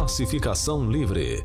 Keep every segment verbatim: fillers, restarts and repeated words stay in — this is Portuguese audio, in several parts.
Classificação livre.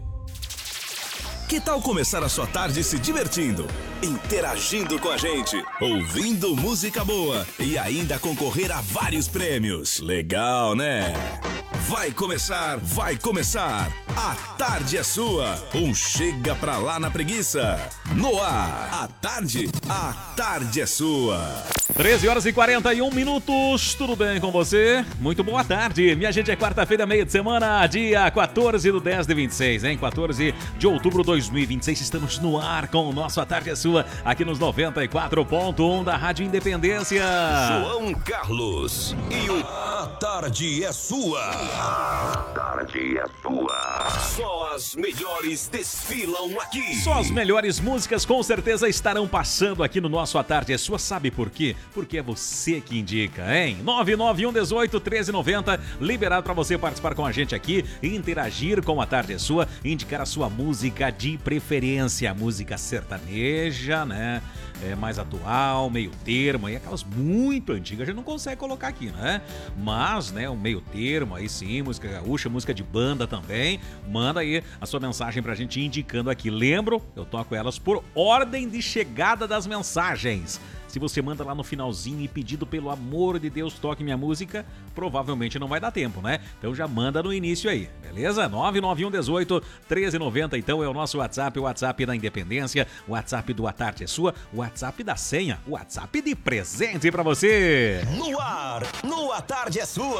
Que tal começar a sua tarde se divertindo, interagindo com a gente, ouvindo música boa e ainda concorrer a vários prêmios? Legal, né? Vai começar, vai começar. A tarde é sua. Um chega pra lá na preguiça. No ar, a tarde, a tarde é sua. treze horas e quarenta e um minutos, tudo bem com você? Muito boa tarde, minha gente, é quarta-feira, meio de semana, dia quatorze do dez de vinte e seis, hein? quatorze de outubro de dois mil e vinte e seis, estamos no ar com o nosso A Tarde é Sua, aqui nos noventa e quatro ponto um da Rádio Independência. João Carlos e o A Tarde é Sua. A Tarde é Sua. Só as melhores desfilam aqui. Só as melhores músicas com certeza estarão passando aqui no nosso A Tarde é Sua, sabe por quê? Porque é você que indica, hein? nove nove um um oito, treze noventa, liberado para você participar com a gente aqui, interagir com A Tarde é Sua, indicar a sua música de preferência, música sertaneja, né? É mais atual, meio termo, e aquelas muito antigas a gente não consegue colocar aqui, né? Mas, né, um meio termo, aí sim, música gaúcha, música de banda também, manda aí a sua mensagem pra gente indicando aqui. Lembro, eu toco elas por ordem de chegada das mensagens. Se você manda lá no finalzinho e pedido pelo amor de Deus toque minha música, provavelmente não vai dar tempo, né? Então já manda no início aí, beleza? nove nove um um oito, treze noventa, então é o nosso WhatsApp, o WhatsApp da Independência, o WhatsApp do A Tarde é Sua, o WhatsApp da senha, o WhatsApp de presente pra você. No ar, no A Tarde é Sua,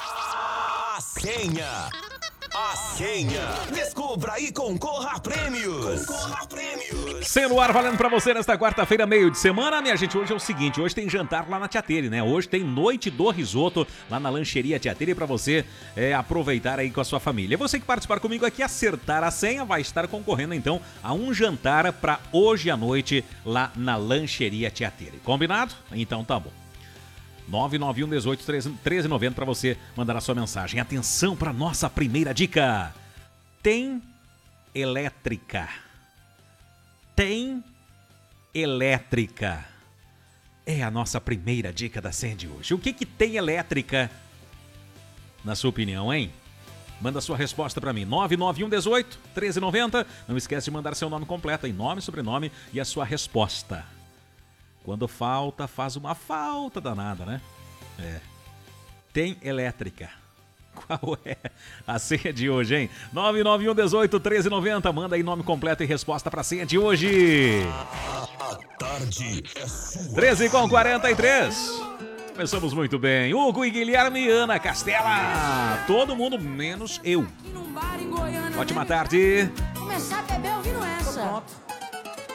a senha. A senha. Descubra e concorra a prêmios. Concorra a prêmios. Senha no ar valendo pra você nesta quarta-feira, meio de semana. Minha gente, hoje é o seguinte, hoje tem jantar lá na Tia Tere, né? Hoje tem noite do risoto lá na lancheria Tia Tere pra você é, aproveitar aí com a sua família. Você que participar comigo aqui, acertar a senha, vai estar concorrendo então a um jantar pra hoje à noite lá na lancheria Tia Tere. Combinado? Então tá bom. nove nove um um oito, treze noventa para você mandar a sua mensagem. Atenção para nossa primeira dica. Tem elétrica. Tem elétrica. É a nossa primeira dica da senha de hoje. O que que tem elétrica? Na sua opinião, hein? Manda sua resposta para mim. nove nove um um oito, treze noventa. Não esquece de mandar seu nome completo aí, nome, sobrenome e a sua resposta. Quando falta, faz uma falta danada, né? É. Tem elétrica. Qual é a senha de hoje, hein? nove nove um um oito, treze noventa. Manda aí nome completo e resposta pra senha de hoje. A tarde é sua. treze com quarenta e três. Começamos muito bem. Hugo e Guilherme, Ana Castela. Todo mundo menos eu. Ótima tarde. Começar a beber ouvindo essa.